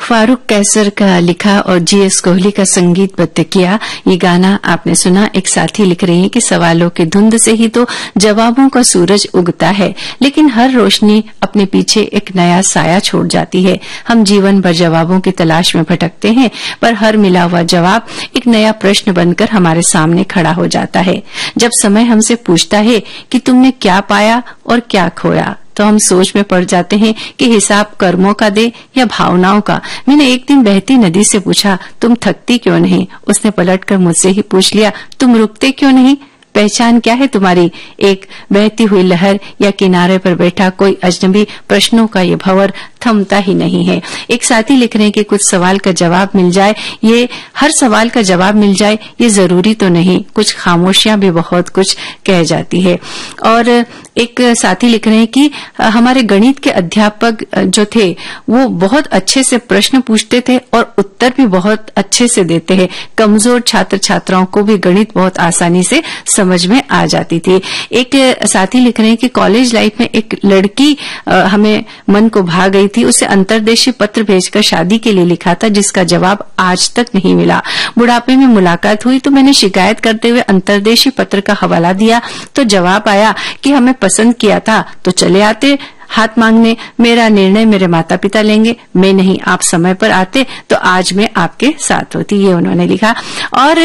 फारूक कैसर का लिखा और जीएस कोहली का संगीतबद्ध किया ये गाना आपने सुना। एक साथी लिख रहे हैं कि सवालों की धुंध से ही तो जवाबों का सूरज उगता है, लेकिन हर रोशनी अपने पीछे एक नया साया छोड़ जाती है। हम जीवन भर जवाबों की तलाश में भटकते हैं, पर हर मिला हुआ जवाब एक नया प्रश्न बनकर हमारे सामने खड़ा हो जाता है। जब समय हमसे पूछता है कि तुमने क्या पाया और क्या खोया, तो हम सोच में पड़ जाते हैं कि हिसाब कर्मों का दे या भावनाओं का। मैंने एक दिन बहती नदी से पूछा, तुम थकती क्यों नहीं? उसने पलटकर मुझसे ही पूछ लिया, तुम रुकते क्यों नहीं? पहचान क्या है तुम्हारी? एक बहती हुई लहर या किनारे पर बैठा कोई अजनबी? प्रश्नों का ये भंवर थमता ही नहीं है। एक साथी लिख रहे हैं कि कुछ सवाल का जवाब मिल जाए, ये हर सवाल का जवाब मिल जाए ये जरूरी तो नहीं, कुछ खामोशियां भी बहुत कुछ कह जाती है। और एक साथी लिख रहे हैं कि हमारे गणित के अध्यापक जो थे वो बहुत अच्छे से प्रश्न पूछते थे और उत्तर भी बहुत अच्छे से देते हैं। कमजोर छात्र छात्राओं को भी गणित बहुत आसानी से समझ में आ जाती थी। एक साथी लिख रहे हैं कि कॉलेज लाइफ में एक लड़की हमें मन को भा गई थी। उसे अंतर्देशीय पत्र भेजकर शादी के लिए लिखा था, जिसका जवाब आज तक नहीं मिला। बुढ़ापे में मुलाकात हुई तो मैंने शिकायत करते हुए अंतर्देशीय पत्र का हवाला दिया तो जवाब आया कि हमें पसंद किया था तो चले आते हाथ मांगने। मेरा निर्णय मेरे माता पिता लेंगे, मैं नहीं। आप समय पर आते तो आज मैं आपके साथ होती, ये उन्होंने लिखा। और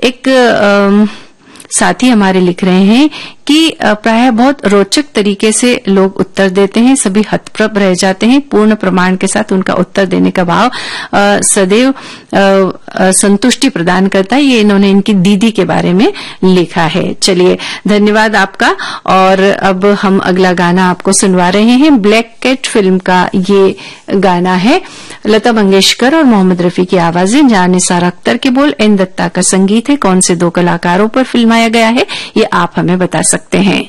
एक साथी हमारे लिख रहे हैं कि प्रायः बहुत रोचक तरीके से लोग उत्तर देते हैं, सभी हतप्रभ रह जाते हैं। पूर्ण प्रमाण के साथ उनका उत्तर देने का भाव सदैव संतुष्टि प्रदान करता है। ये इन्होंने इनकी दीदी के बारे में लिखा है। चलिए, धन्यवाद आपका। और अब हम अगला गाना आपको सुनवा रहे हैं। ब्लैक कैट फिल्म का ये गाना है। लता मंगेशकर और मोहम्मद रफी की आवाजें, जहां निसार अख्तर के बोल, एन दत्ता का संगीत है। कौन से दो कलाकारों पर फिल्माया गया है ये आप हमें बता सकते हैं।